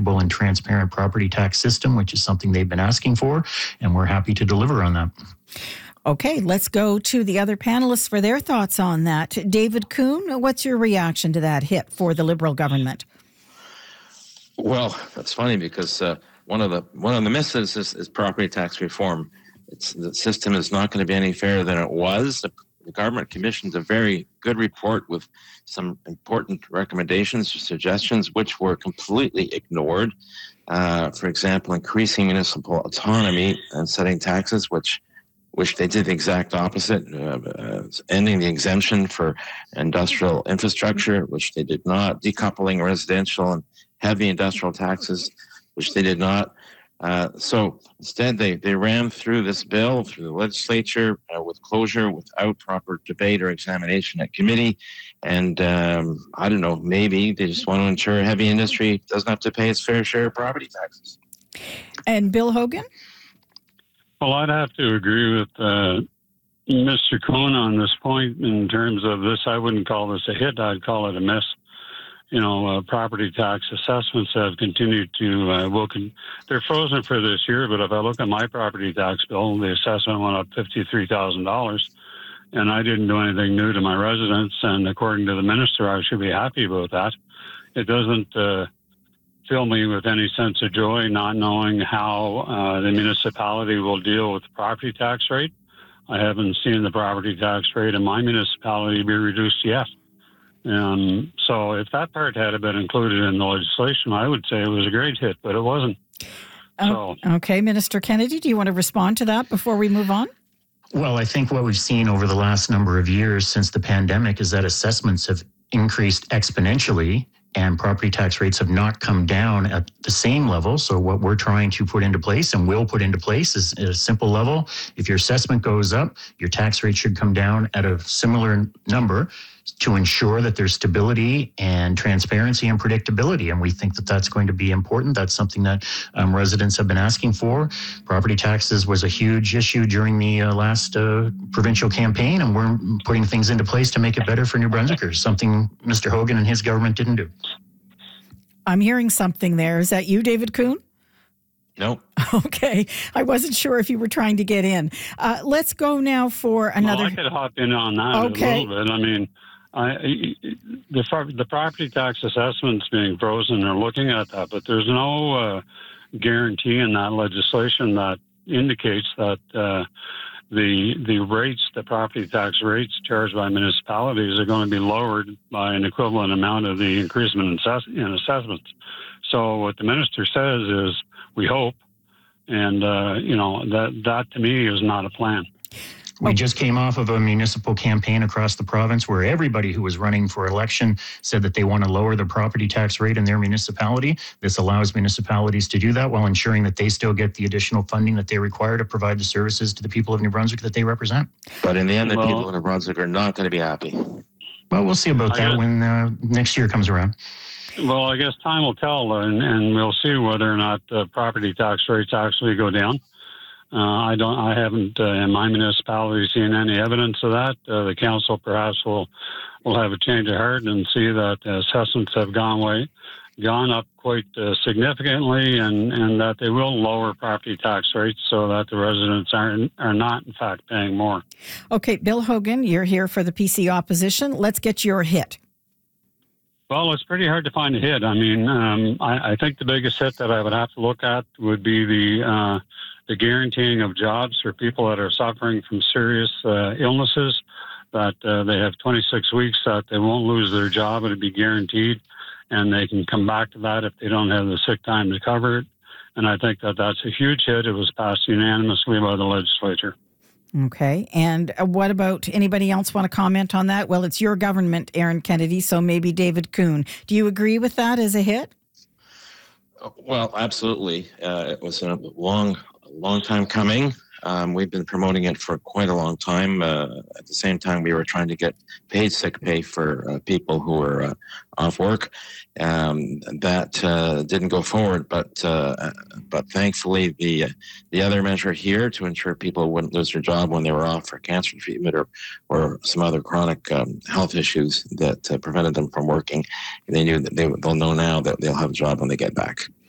predictable and transparent property tax system, which is something they've been asking for, and we're happy to deliver on that. Okay, let's go to the other panelists for their thoughts on that. David Coon, what's your reaction to that hit for the Liberal government? Well, that's funny because one of the misses is property tax reform. The system is not going to be any fairer than it was. The government commissioned a very good report with some important recommendations or suggestions, which were completely ignored. For example, increasing municipal autonomy and setting taxes, which they did the exact opposite, ending the exemption for industrial infrastructure, which they did not, decoupling residential and heavy industrial taxes, which they did not. So instead, they rammed through this bill through the legislature with closure, without proper debate or examination at committee. And I don't know, maybe they just want to ensure heavy industry doesn't have to pay its fair share of property taxes. And Bill Hogan? Well, I'd have to agree with Mr. Cohn on this point in terms of this. I wouldn't call this a hit. I'd call it a miss. Property tax assessments have continued to, they're frozen for this year, but if I look at my property tax bill, the assessment went up $53,000, and I didn't do anything new to my residents, and according to the minister, I should be happy about that. It doesn't fill me with any sense of joy not knowing how the municipality will deal with the property tax rate. I haven't seen the property tax rate in my municipality be reduced yet. So if that part had been included in the legislation, I would say it was a great hit, but it wasn't. Okay, Minister Kennedy, do you want to respond to that before we move on? Well, I think what we've seen over the last number of years since the pandemic is that assessments have increased exponentially and property tax rates have not come down at the same level. So what we're trying to put into place and will put into place is at a simple level. If your assessment goes up, your tax rate should come down at a similar number to ensure that there's stability and transparency and predictability. And we think that that's going to be important. That's something that residents have been asking for. Property taxes was a huge issue during the last provincial campaign, and we're putting things into place to make it better for New Brunswickers, something Mr. Hogan and his government didn't do. I'm hearing something there. Is that you, David Coon? No. Okay. I wasn't sure if you were trying to get in. Let's go now for another. Well, I could hop in on that a little bit. I mean, the property tax assessments being frozen, they're looking at that, but there's no guarantee in that legislation that indicates that the rates, the property tax rates charged by municipalities are going to be lowered by an equivalent amount of the increase in assessments. So what the minister says is, we hope, and that to me is not a plan. We just came off of a municipal campaign across the province where everybody who was running for election said that they want to lower the property tax rate in their municipality. This allows municipalities to do that while ensuring that they still get the additional funding that they require to provide the services to the people of New Brunswick that they represent. But in the end, the people of New Brunswick are not going to be happy. Well, we'll see about that when next year comes around. Well, I guess time will tell, and we'll see whether or not property tax rates actually go down. I haven't in my municipality seen any evidence of that. The council perhaps will have a change of heart and see that assessments have gone up quite significantly, and that they will lower property tax rates so that the residents are not in fact paying more. Okay, Bill Hogan, you're here for the PC opposition. Let's get your hit. Well, it's pretty hard to find a hit. I mean, I think the biggest hit that I would have to look at would be the guaranteeing of jobs for people that are suffering from serious illnesses, that they have 26 weeks that they won't lose their job. It'd be guaranteed, and they can come back to that if they don't have the sick time to cover it. And I think that that's a huge hit. It was passed unanimously by the legislature. Okay. And what about anybody else want to comment on that? Well, it's your government, Aaron Kennedy, so maybe David Coon. Do you agree with that as a hit? Well, absolutely. It was a long time coming. We've been promoting it for quite a long time. At the same time, we were trying to get paid sick pay for people who were off work. That didn't go forward, but thankfully the other measure here to ensure people wouldn't lose their job when they were off for cancer treatment or some other chronic health issues that prevented them from working, they knew that they'll know now that they'll have a job when they get back.